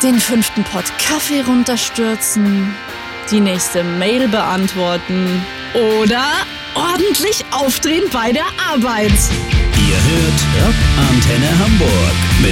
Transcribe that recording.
den 5. Pott Kaffee runterstürzen, die nächste Mail beantworten oder ordentlich aufdrehen bei der Arbeit. Ihr hört Rock Antenne Hamburg mit